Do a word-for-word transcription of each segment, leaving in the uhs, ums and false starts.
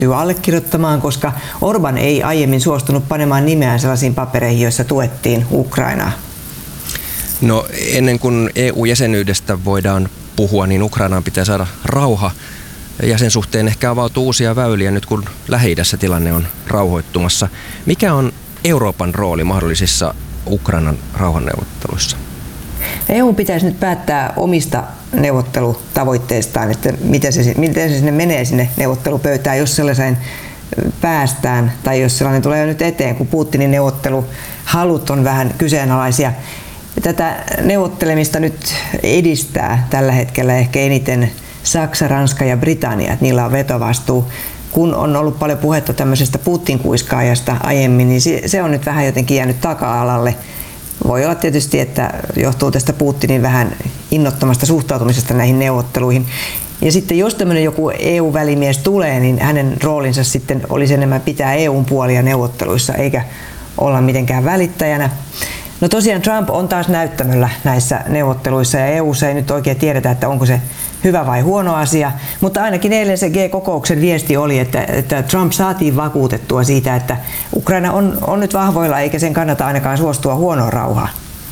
allekirjoittamaan, koska Orban ei aiemmin suostunut panemaan nimeään sellaisiin papereihin, joissa tuettiin Ukrainaa. No ennen kuin E U-jäsenyydestä voidaan puhua, niin Ukrainaan pitää saada rauha. Ja sen suhteen ehkä avautuu uusia väyliä nyt, kun Lähi-idässä tilanne on rauhoittumassa. Mikä on Euroopan rooli mahdollisissa Ukrainan rauhanneuvotteluissa? E U pitäisi nyt päättää omista neuvottelutavoitteistaan, että miten se, miten se sinne menee sinne neuvottelupöytään, jos sellaiseen päästään, tai jos sellainen tulee nyt eteen, kun Putinin neuvotteluhalut on vähän kyseenalaisia. Tätä neuvottelemista nyt edistää tällä hetkellä ehkä eniten Saksa, Ranska ja Britannia, että niillä on vetovastuu. Kun on ollut paljon puhetta tämmöisestä Putin-kuiskaajasta aiemmin, niin se on nyt vähän jotenkin jäänyt taka-alalle. Voi olla tietysti, että johtuu tästä Putinin vähän innottomasta suhtautumisesta näihin neuvotteluihin. Ja sitten jos tämmöinen joku E U-välimies tulee, niin hänen roolinsa sitten olisi enemmän pitää E U:n puolia neuvotteluissa, eikä olla mitenkään välittäjänä. No tosiaan Trump on taas näyttämöllä näissä neuvotteluissa ja E U:ssa ei nyt oikein tiedetä, että onko se hyvä vai huono asia, mutta ainakin eilen se G-kokouksen viesti oli, että, että Trump saatiin vakuutettua siitä, että Ukraina on, on nyt vahvoilla eikä sen kannata ainakaan suostua huonoon rauhaan.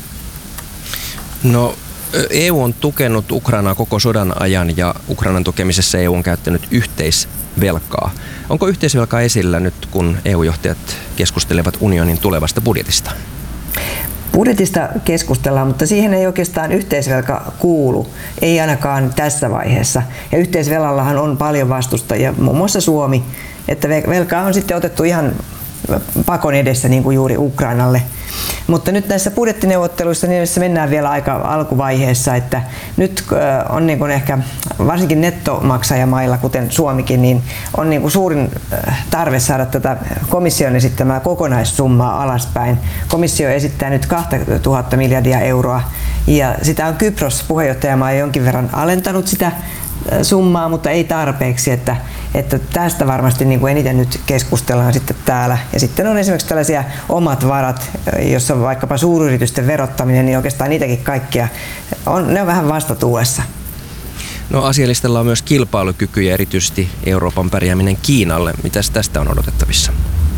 No E U on tukenut Ukrainaa koko sodan ajan ja Ukrainan tukemisessa E U on käyttänyt yhteisvelkaa. Onko yhteisvelkaa esillä nyt, kun E U-johtajat keskustelevat unionin tulevasta budjetista? Budjetista keskustellaan, mutta siihen ei oikeastaan yhteisvelka kuulu, ei ainakaan tässä vaiheessa. Ja yhteisvelallahan on paljon vastustajia, muun muassa Suomi, että velkaa on sitten otettu ihan pakon edessä niin kuin juuri Ukrainalle. Mutta nyt näissä budjettineuvotteluissa niissä mennään vielä aika alkuvaiheessa, että nyt on niin kuin ehkä varsinkin nettomaksajamailla, kuten Suomikin, niin on niin kuin suurin tarve saada tätä komission esittämää kokonaissummaa alaspäin. Komissio esittää nyt kaksituhatta miljardia euroa ja sitä on Kypros puheenjohtajamaa jonkin verran alentanut sitä summaa, mutta ei tarpeeksi, että, että tästä varmasti niin kuin eniten nyt keskustellaan sitten täällä. Ja sitten on esimerkiksi tällaisia omat varat, jossa on vaikkapa suuryritysten verottaminen, niin oikeastaan niitäkin kaikkia, on, ne on vähän vastatuulessa. No asialistalla on myös kilpailukyky ja erityisesti Euroopan pärjääminen Kiinalle. Mitäs tästä on odotettavissa?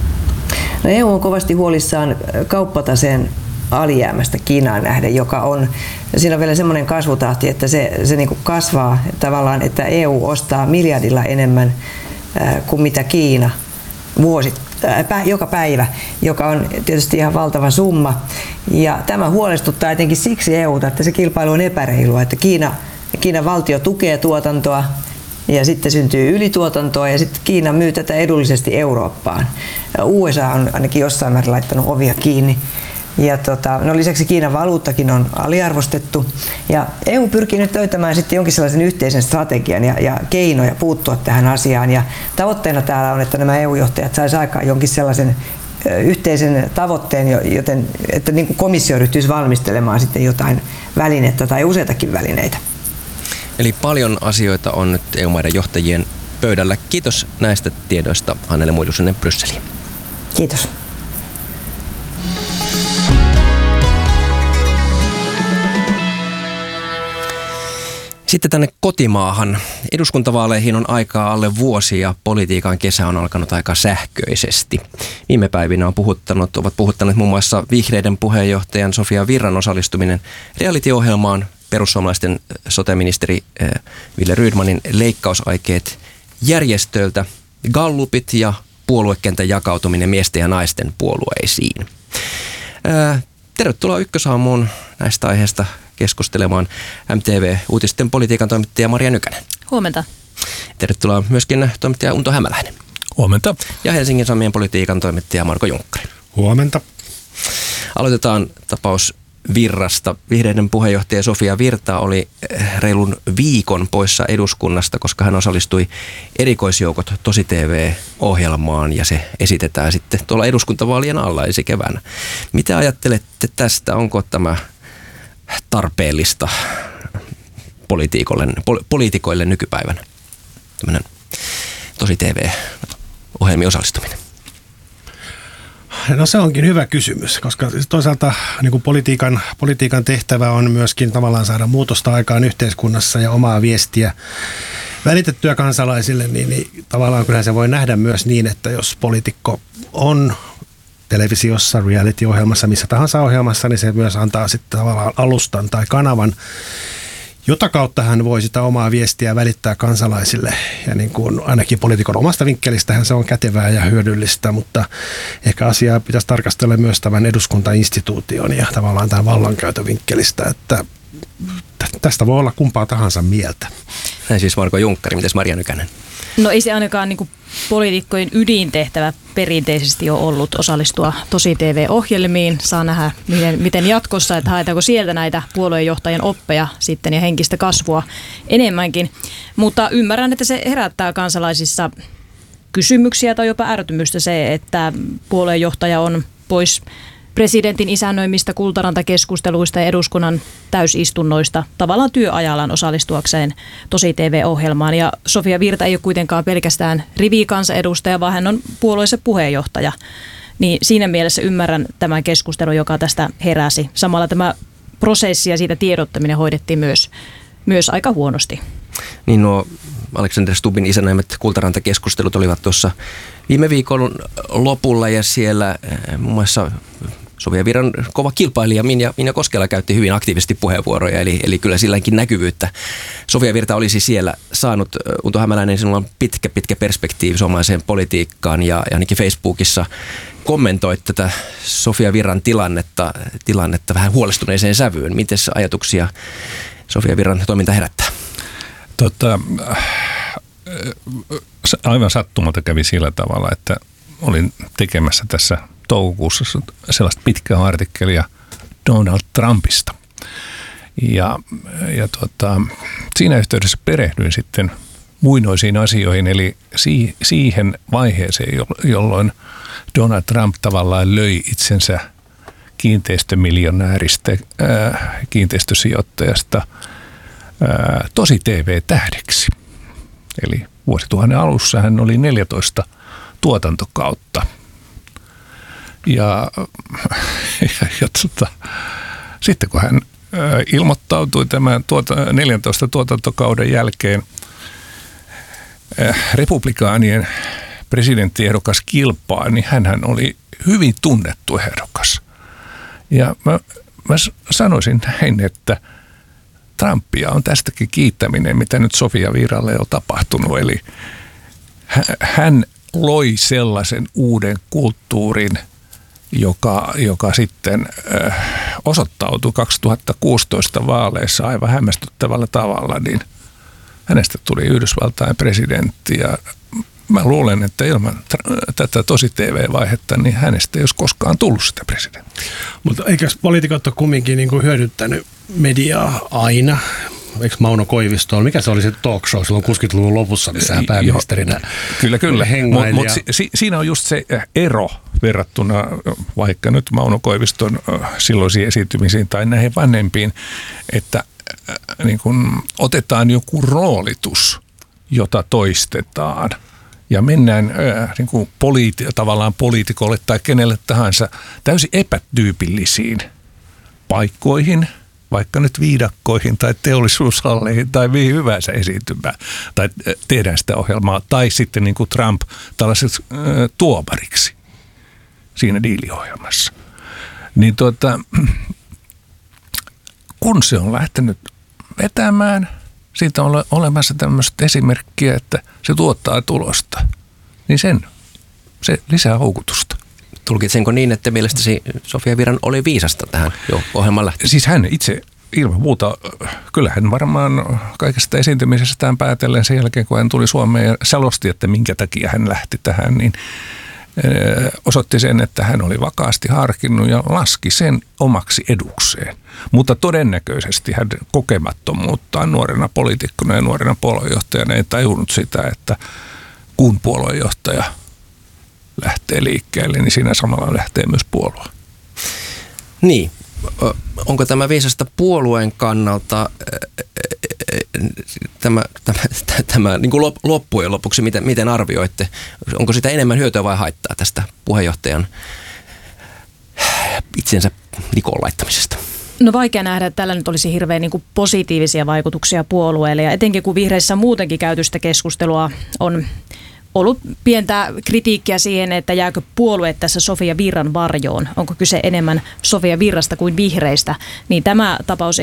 No E U on kovasti huolissaan kauppataseen alijäämästä Kiinaan nähden, joka on, siinä on vielä semmoinen kasvutahti, että se, se niin kuin kasvaa tavallaan, että E U ostaa miljardilla enemmän äh, kuin mitä Kiina vuosi, äh, joka päivä, joka on tietysti ihan valtava summa. Ja tämä huolestuttaa etenkin siksi E U:ta, että se kilpailu on epäreilua, että Kiina, Kiinan valtio tukee tuotantoa ja sitten syntyy ylituotantoa ja sitten Kiina myy tätä edullisesti Eurooppaan. U S A on ainakin jossain määrin laittanut ovia kiinni. Ja tota, no lisäksi Kiinan valuuttakin on aliarvostettu ja E U pyrkii nyt löytämään sitten jonkin sellaisen yhteisen strategian ja, ja keinoja puuttua tähän asiaan ja tavoitteena täällä on, että nämä E U-johtajat saisi aikaan jonkin sellaisen ö, yhteisen tavoitteen, joten, että niin kuin komissio ryhtyisi valmistelemaan sitten jotain välinettä tai useitakin välineitä. Eli paljon asioita on nyt E U-maiden johtajien pöydällä. Kiitos näistä tiedoista Hannele Muidusunen Brysseliin. Kiitos. Sitten tänne kotimaahan. Eduskuntavaaleihin on aikaa alle vuosi ja politiikan kesä on alkanut aika sähköisesti. Viime päivinä on puhuttanut, ovat puhuttaneet muun muassa vihreiden puheenjohtajan Sofia Virran osallistuminen reality-ohjelmaan, perussuomalaisten sote-ministeri Wille Rydmanin leikkausaikeet järjestöltä, gallupit ja puoluekentän jakautuminen miesten ja naisten puolueisiin. Tervetuloa Ykkösaamuun näistä aiheista keskustelemaan M T V-uutisten politiikan toimittaja Maria Nykänen. Huomenta. Tervetuloa myöskin toimittaja Unto Hämäläinen. Huomenta. Ja Helsingin Sanomien politiikan toimittaja Marko Junkkari. Huomenta. Aloitetaan tapaus Virrasta. Vihreiden puheenjohtaja Sofia Virta oli reilun viikon poissa eduskunnasta, koska hän osallistui erikoisjoukot Tosi T V-ohjelmaan ja se esitetään sitten tuolla eduskuntavaalien alla ensi keväänä. Mitä ajattelette tästä? Onko tämä tarpeellista poliitikoille, poli- poliitikoille nykypäivänä tämmöinen Tosi T V-ohjelmiin osallistuminen? No se onkin hyvä kysymys, koska toisaalta niin kuin politiikan, politiikan tehtävä on myöskin tavallaan saada muutosta aikaan yhteiskunnassa ja omaa viestiä, välitettyä kansalaisille, niin, niin tavallaan kyllä se voi nähdä myös niin, että jos poliitikko on televisiossa, reality-ohjelmassa, missä tahansa ohjelmassa, niin se myös antaa sitten tavallaan alustan tai kanavan, jota kautta hän voi sitä omaa viestiä välittää kansalaisille. Ja niin kuin ainakin poliitikon omasta vinkkelistähän se on kätevää ja hyödyllistä, mutta ehkä asiaa pitäisi tarkastella myös tämän eduskuntainstituution ja tavallaan tämän vallankäytön vinkkelistä, että tästä voi olla kumpaa tahansa mieltä. Näin siis Marko Junkkari, mites Marja Nykänen? No ei se ainakaan niin kuin poliitikkojen ydintehtävä perinteisesti ole ollut osallistua tosi T V-ohjelmiin. Saa nähdä, miten, miten jatkossa, että haetaanko sieltä näitä puoluejohtajien oppeja sitten ja henkistä kasvua enemmänkin. Mutta ymmärrän, että se herättää kansalaisissa kysymyksiä tai jopa ärtymystä se, että puoluejohtaja on pois presidentin isännöimistä kultarantakeskusteluista ja eduskunnan täysistunnoista tavallaan työajallaan osallistuakseen tosi T V-ohjelmaan. Ja Sofia Virta ei ole kuitenkaan pelkästään rivikansanedustaja, vaan hän on puolueessa puheenjohtaja. Niin siinä mielessä ymmärrän tämän keskustelun, joka tästä heräsi. Samalla tämä prosessi ja siitä tiedottaminen hoidettiin myös, myös aika huonosti. Niin nuo Alexander Stubbin isännöimät kultarantakeskustelut olivat tuossa viime viikon lopulla ja siellä muun muassa Sofia Virran kova kilpailija Minja, Minja Koskela käytti hyvin aktiivisesti puheenvuoroja, eli, eli kyllä silläkin näkyvyyttä. Sofia Virta olisi siellä saanut. Unto Hämäläinen, sinulla on pitkä, pitkä perspektiivi suomalaiseen politiikkaan ja, ja ainakin Facebookissa kommentoit tätä Sofia Virran tilannetta, tilannetta vähän huolestuneeseen sävyyn. Miten ajatuksia Sofia Virran toiminta herättää? Tota, aivan sattumalta kävi sillä tavalla, että olin tekemässä tässä toukokuussa sellaista pitkää artikkelia Donald Trumpista. Ja, ja tota, siinä yhteydessä perehdyin sitten muinoisiin asioihin, eli si, siihen vaiheeseen, jolloin Donald Trump tavallaan löi itsensä kiinteistömiljonääristä, ää, kiinteistösijoittajasta ää, tosi T V-tähdeksi. Eli vuosituhannen alussa hän oli neljätoista tuotantokautta. Ja, ja, ja tota, sitten kun hän ää, ilmoittautui tämän tuota, neljäntoista tuotantokauden jälkeen ää, republikaanien presidenttiehdokas kilpaan, niin hänhän oli hyvin tunnettu ehdokas. Ja mä, mä sanoisin näin, että Trumpia on tästäkin kiittäminen, mitä nyt Sofia Virralle on tapahtunut. Eli hän loi sellaisen uuden kulttuurin, joka, joka sitten äh, osoittautui kaksituhattakuusitoista vaaleissa aivan hämmästyttävällä tavalla, niin hänestä tuli Yhdysvaltain presidentti ja mä luulen, että ilman tätä tosi T V-vaihetta, niin hänestä ei olisi koskaan tullut sitä presidenttiä. Mutta eikö poliitikot ole kumminkin niin kuin hyödyttänyt mediaa aina? Eikö Mauno Koivisto, mikä se oli se talk show silloin kuusikymmentäluvun lopussa, missä hän pääministerinä Kyllä, kyllä. hengaili. Mutta mut si, siinä on just se ero verrattuna vaikka nyt Mauno Koiviston silloisiin esiintymisiin tai näihin vanhempiin, että äh, niin kun otetaan joku roolitus, jota toistetaan. Ja mennään äh, niin kuin poliiti, tavallaan poliitikolle tai kenelle tahansa täysin epätyypillisiin paikkoihin, vaikka nyt viidakkoihin tai teollisuushalleihin tai mihin hyvänsä esiintymään, tai tehdään sitä ohjelmaa, tai sitten niin kuin Trump tällaiseksi äh, tuomariksi siinä diiliohjelmassa. Niin tuota, kun se on lähtenyt vetämään, siitä on olemassa tämmöistä esimerkkiä, että se tuottaa tulosta, niin sen, se lisää houkutusta. Tulkitsenko niin, että mielestäsi Sofia Virran oli viisasta tähän jo ohjelman lähtöön? Siis hän itse ilman muuta, kyllähän varmaan kaikesta esiintymisestään päätellen sen jälkeen, kun hän tuli Suomeen ja selosti, että minkä takia hän lähti tähän, niin osoitti sen, että hän oli vakaasti harkinnut ja laski sen omaksi edukseen. Mutta todennäköisesti hän kokemattomuuttaan nuorena poliitikkona ja nuorena puoluejohtajana ei tajunnut sitä, että kun puoluejohtaja lähtee liikkeelle, niin siinä samalla lähtee myös puolue. Niin. Onko tämä viisasta puolueen kannalta tämä, tämä, tämä niin kuin loppujen lopuksi, miten, miten arvioitte? Onko sitä enemmän hyötyä vai haittaa tästä puheenjohtajan itsensä likoon laittamisesta? No vaikea nähdä, että tällä nyt olisi hirveän niin kuin positiivisia vaikutuksia puolueelle, ja etenkin kun vihreissä muutenkin käytystä keskustelua on ollut pientä kritiikkiä siihen, että jääkö puolue tässä Sofia Virran varjoon, onko kyse enemmän Sofia Virrasta kuin vihreistä, niin tämä tapaus